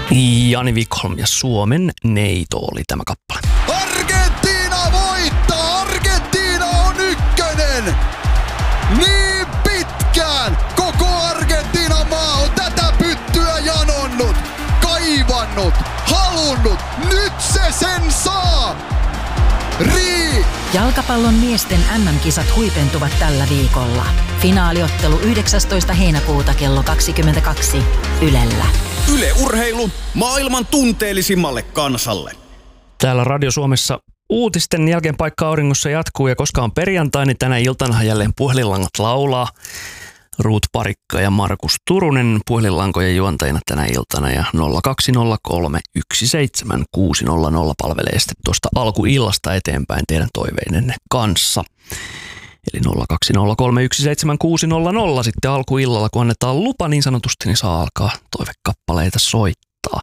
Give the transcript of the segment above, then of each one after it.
Jani Wikholm ja Suomen neito oli tämä kappale. Argentiina voittaa! Argentiina on ykkönen! Niin pitkään koko Argentiinan maa on tätä pyttyä janonnut, kaivannut, halunnut. Nyt se sen saa! Jalkapallon miesten MM-kisat huipentuvat tällä viikolla. Finaaliottelu 19. heinäkuuta kello 22 Ylellä. Yle Urheilu maailman tunteellisimmalle kansalle. Täällä Radio Suomessa uutisten jälkeen paikka auringossa jatkuu ja koska on perjantai, niin tänä iltana jälleen puhelinlangat laulaa. Ruut Parikka ja Markus Turunen puhelinlankojen juontajina tänä iltana ja 0203 17600 palvelee sitten tuosta alkuillasta eteenpäin teidän toiveidenne kanssa. Eli 0203 17600 sitten alkuillalla, kun annetaan lupa niin sanotusti, niin saa alkaa toivekappaleita soittaa.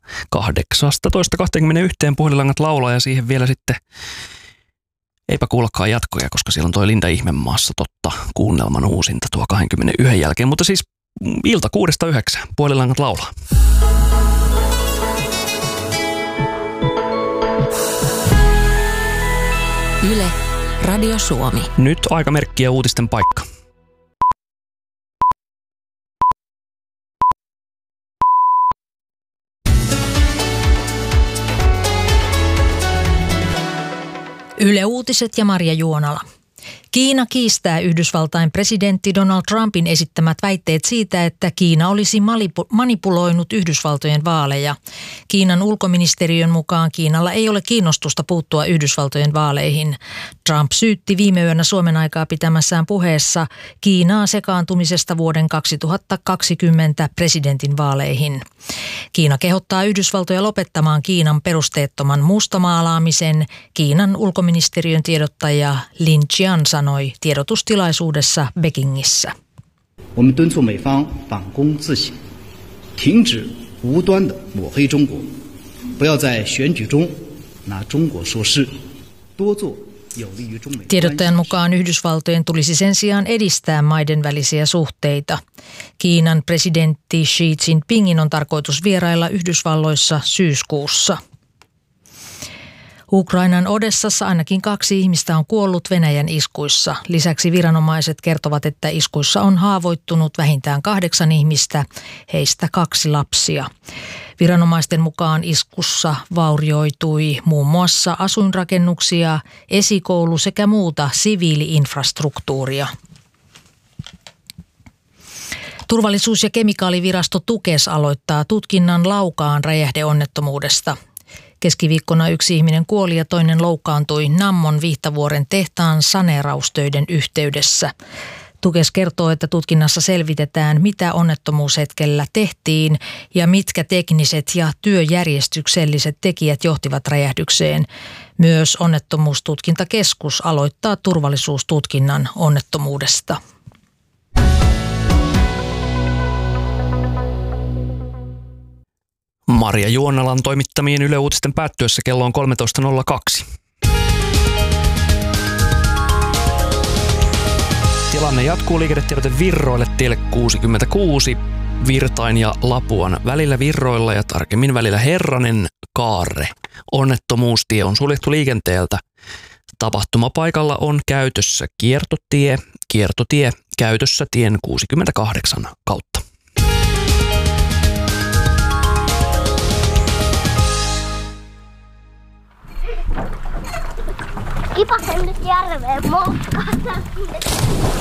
18.21 puhelinlangat laulaa ja siihen vielä sitten eipä kuullakaan jatkoja, koska siellä on toi Linda Ihmemaassa totta kuunnelman uusinta tuo 21 jälkeen. Mutta siis ilta 6-9 puhelinlangat laulaa. Yle, Radio Suomi. Nyt aikamerkki ja uutisten paikka. Yle Uutiset ja Marja Juonala. Kiina kiistää Yhdysvaltain presidentti Donald Trumpin esittämät väitteet siitä, että Kiina olisi manipuloinut Yhdysvaltojen vaaleja. Kiinan ulkoministeriön mukaan Kiinalla ei ole kiinnostusta puuttua Yhdysvaltojen vaaleihin. Trump syytti viime yönä Suomen aikaa pitämässään puheessa Kiinaa sekaantumisesta vuoden 2020 presidentin vaaleihin. Kiina kehottaa Yhdysvaltoja lopettamaan Kiinan perusteettoman mustamaalaamisen. Kiinan ulkoministeriön tiedottaja Lin Jian sanoi tiedotustilaisuudessa Pekingissä. 我们敦促美方反躬自省，停止无端的抹黑中国，不要在选举中拿中国说事，多做有利于中美。 Tiedottajan mukaan Yhdysvaltojen tulisi sen sijaan edistää maiden välisiä suhteita. Kiinan presidentti Xi Jinpingin on tarkoitus vierailla Yhdysvalloissa syyskuussa. Ukrainan Odessassa ainakin 2 ihmistä on kuollut Venäjän iskuissa. Lisäksi viranomaiset kertovat, että iskuissa on haavoittunut vähintään 8 ihmistä, heistä 2 lapsia. Viranomaisten mukaan iskussa vaurioitui muun muassa asuinrakennuksia, esikoulu sekä muuta siviili-infrastruktuuria. Turvallisuus- ja kemikaalivirasto Tukes aloittaa tutkinnan Laukaan räjähdeonnettomuudesta. Keskiviikkona 1 ihminen kuoli ja toinen loukkaantui Nammon Vihtavuoren tehtaan saneeraustöiden yhteydessä. Tukes kertoo, että tutkinnassa selvitetään, mitä onnettomuushetkellä tehtiin ja mitkä tekniset ja työjärjestykselliset tekijät johtivat räjähdykseen. Myös onnettomuustutkintakeskus aloittaa turvallisuustutkinnan onnettomuudesta. Marja Juonalan toimittamien Yle Uutisten päättyessä kello on 13.02. Tilanne jatkuu liikennetiedote Virroille tielle 66, Virtain ja Lapuan välillä Virroilla ja tarkemmin välillä Herranen Kaarre. Onnettomuustie on suljettu liikenteeltä. Tapahtumapaikalla on käytössä kiertotie käytössä tien 68 kautta. Kipasen nyt järveen moukkaan.